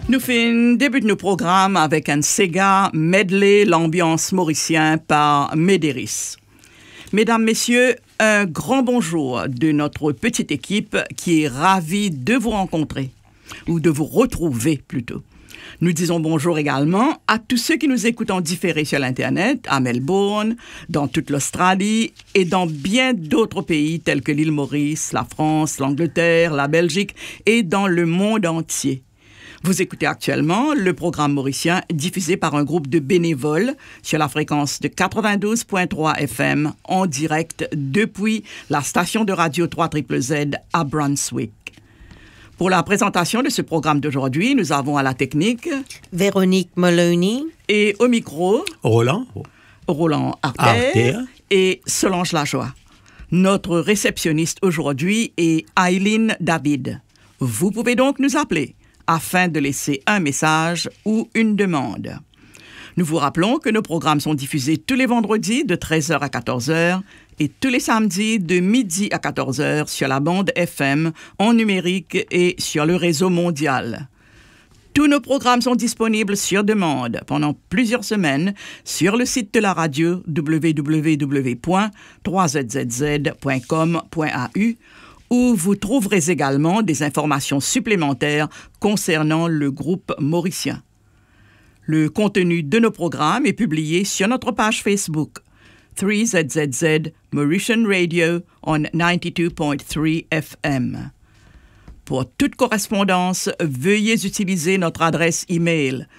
Nous débutons nos programmes avec un Sega medley, l'ambiance mauricien par Médéris. Mesdames, Messieurs, un grand bonjour de notre petite équipe qui est ravie de vous rencontrer, ou de vous retrouver plutôt. Nous disons bonjour également à tous ceux qui nous écoutent en différé sur l'Internet, à Melbourne, dans toute l'Australie et dans bien d'autres pays tels que l'île Maurice, la France, l'Angleterre, la Belgique et dans le monde entier. Vous écoutez actuellement le programme mauricien diffusé par un groupe de bénévoles sur la fréquence de 92.3 FM en direct depuis la station de radio 3ZZZ à Brunswick. Pour la présentation de ce programme d'aujourd'hui, nous avons à la technique Véronique Moloney et au micro Roland Arter et Solange Lajoie. Notre réceptionniste aujourd'hui est Aileen David. Vous pouvez donc nous appeler afin de laisser un message ou une demande. Nous vous rappelons que nos programmes sont diffusés tous les vendredis de 13h à 14h et tous les samedis de midi à 14h sur la bande FM, en numérique et sur le réseau mondial. Tous nos programmes sont disponibles sur demande pendant plusieurs semaines sur le site de la radio www.3zzz.com.au où vous trouverez également des informations supplémentaires concernant le groupe mauricien. Le contenu de nos programmes est publié sur notre page Facebook 3ZZZ Mauritian Radio on 92.3 FM. Pour toute correspondance, veuillez utiliser notre adresse email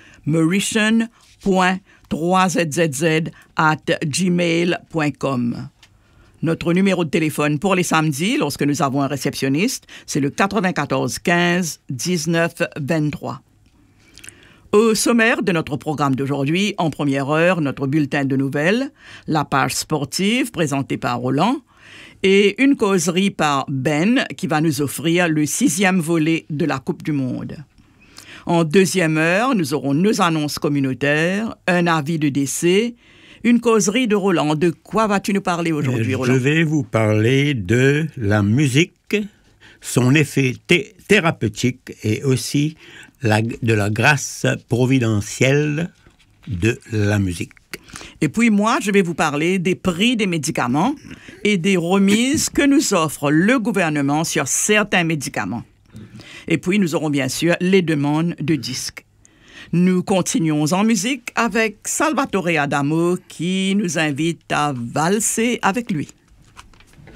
mauritian.3zzz@gmail.com. Notre numéro de téléphone pour les samedis, lorsque nous avons un réceptionniste, c'est le 94 15 19 23. Au sommaire de notre programme d'aujourd'hui, en première heure, notre bulletin de nouvelles, la page sportive présentée par Roland et une causerie par Ben qui va nous offrir le 6e volet de la Coupe du Monde. En deuxième heure, nous aurons nos annonces communautaires, un avis de décès, une causerie de Roland. De quoi vas-tu nous parler aujourd'hui, Roland? Je vais vous parler de la musique, son effet thérapeutique et aussi de la grâce providentielle de la musique. Et puis moi, je vais vous parler des prix des médicaments et des remises que nous offre le gouvernement sur certains médicaments. Et puis nous aurons bien sûr les demandes de disques. Nous continuons en musique avec Salvatore Adamo qui nous invite à valser avec lui.